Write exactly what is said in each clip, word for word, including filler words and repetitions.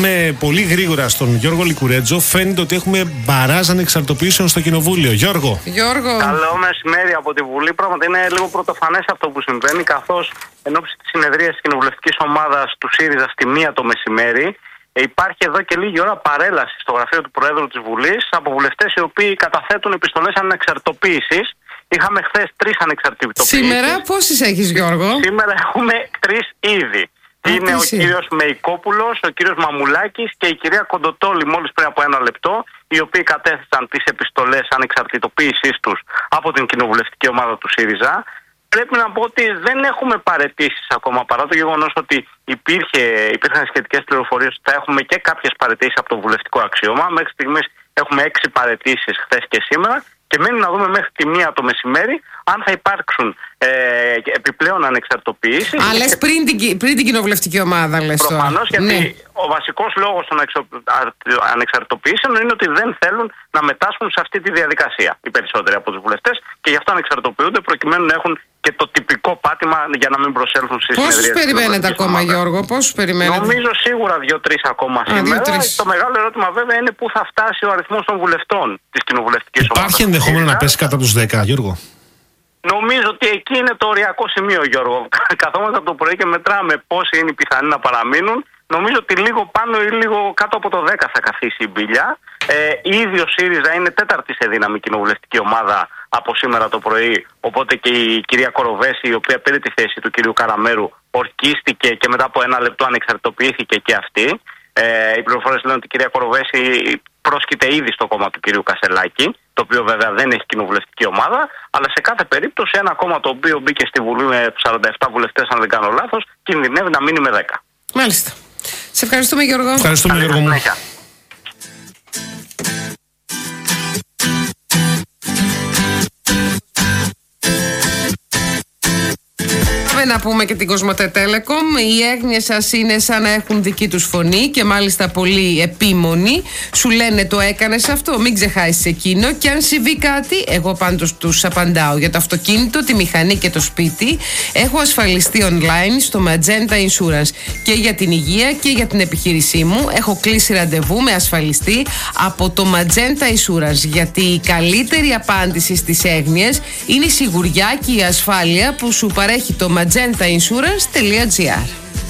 Πάμε πολύ γρήγορα στον Γιώργο Λικουρέτζο. Φαίνεται ότι έχουμε μπαράζ ανεξαρτοποιήσεων στο Κοινοβούλιο. Γιώργο. Γιώργο. Καλό μεσημέρι από τη Βουλή. Πράγματι είναι λίγο πρωτοφανές αυτό που συμβαίνει, καθώς εν ώψη της συνεδρίας της κοινοβουλευτικής ομάδας του ΣΥΡΙΖΑ στη μία το μεσημέρι, υπάρχει εδώ και λίγη ώρα παρέλαση στο γραφείο του Προέδρου της Βουλής από βουλευτές οι οποίοι καταθέτουν επιστολές ανεξαρτητοποίησης. Είχαμε χθες τρεις ανεξαρτητοποίησεις. Σήμερα πόσες έχεις, Γιώργο? Σήμερα έχουμε τρεις ήδη. Είναι ο κύριος Μεϊκόπουλος, ο κύριος Μαμουλάκης και η κυρία Κοντοτόλη μόλις πριν από ένα λεπτό, οι οποίοι κατέθεσαν τις επιστολές ανεξαρτητοποίησής τους από την κοινοβουλευτική ομάδα του ΣΥΡΙΖΑ. Πρέπει να πω ότι δεν έχουμε παραιτήσεις ακόμα, παρά το γεγονός ότι υπήρχε, υπήρχαν σχετικές πληροφορίες ότι θα έχουμε και κάποιες παραιτήσεις από το βουλευτικό αξίωμα. Μέχρι στιγμής έχουμε έξι παραιτήσεις χθες και σήμερα. Και μένει να δούμε μέχρι τη μία το μεσημέρι αν θα υπάρξουν ε, επιπλέον ανεξαρτητοποιήσεις. Α, λες πριν την, πριν την κοινοβουλευτική ομάδα, λες. Προφανώς, γιατί ναι. ο βασικός λόγος των ανεξαρτητοποιήσεων είναι ότι δεν θέλουν να μετάσχουν σε αυτή τη διαδικασία οι περισσότεροι από τους βουλευτές και γι' αυτό ανεξαρτητοποιούνται προκειμένου να έχουν και το τυπικό πάτημα για να μην προσέλθουν στις συνεδρίες. Πόσους περιμένετε ακόμα, Γιώργο, πόσους περιμένετε? Νομίζω σίγουρα δύο-τρεις ακόμα Α, σήμερα. δύο-τρεις. Το μεγάλο ερώτημα βέβαια είναι πού θα φτάσει ο αριθμός των βουλευτών της κοινοβουλευτικής ομάδας. Υπάρχει ενδεχόμενο να πέσει κάτω από τους δέκα, Γιώργο? Νομίζω ότι εκεί είναι το οριακό σημείο, Γιώργο. Καθόμαστε από το πρωί και μετράμε πόσοι είναι οι πιθανοί να παραμείνουν. Νομίζω ότι λίγο πάνω ή λίγο κάτω από το δέκα θα καθίσει η μπίλια. Ε, ήδη ο ΣΥΡΙΖΑ είναι τέταρτη σε δύναμη κοινοβουλευτική ομάδα από σήμερα το πρωί. Οπότε και η κυρία Κοροβέση, η οποία πήρε τη θέση του κυρίου Καραμέρου, ορκίστηκε και μετά από ένα λεπτό ανεξαρτητοποιήθηκε και αυτή. Ε, οι πληροφορίες λένε ότι η κυρία Κοροβέση πρόσκειται ήδη στο κόμμα του κυρίου Κασελάκη, το οποίο βέβαια δεν έχει κοινοβουλευτική ομάδα, αλλά σε κάθε περίπτωση ένα κόμμα το οποίο μπήκε στη Βουλή με σαράντα επτά βουλευτές, αν δεν κάνω λάθος, κινδυνεύει να μείνει με δέκα. Μάλιστα. Σε ευχαριστούμε, Γιώργο. Ευχαριστούμε, Γιώργο μου. Να πούμε και την Κοσμοτέ Telecom. Οι έγνοιες σας είναι σαν να έχουν δική τους φωνή και μάλιστα πολύ επίμονοι. Σου λένε το έκανες αυτό, μην ξεχάσεις εκείνο. Και αν συμβεί κάτι, εγώ πάντως τους απαντάω για το αυτοκίνητο, τη μηχανή και το σπίτι. Έχω ασφαλιστεί online στο Magenta Insurance και για την υγεία και για την επιχείρησή μου. Έχω κλείσει ραντεβού με ασφαλιστή από το Magenta Insurance, γιατί η καλύτερη απάντηση στις έγνοιες είναι η σιγουριά και η ασφάλεια που σου παρέχει το magenta insurance τελεία gr.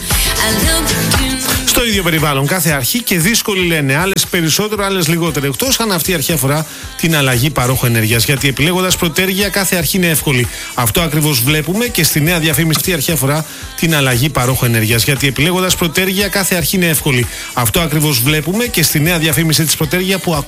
Στο ίδιο περιβάλλον κάθε αρχή και δύσκολοι λένε, άλλες περισσότερο, άλλες λιγότερο. Εκτός αν αυτή η αρχή αφορά την αλλαγή παρόχου ενέργειας. Γιατί επιλέγοντας πρωτέργεια κάθε αρχή είναι εύκολη. Αυτό ακριβώς βλέπουμε και στη νέα διαφήμιση. Αυτή η αρχή αφορά την αλλαγή παρόχου ενέργειας. Γιατί επιλέγοντας πρωτέργεια κάθε αρχή είναι εύκολη. Αυτό ακριβώς βλέπουμε και στη νέα διαφήμιση της πρωτέργεια που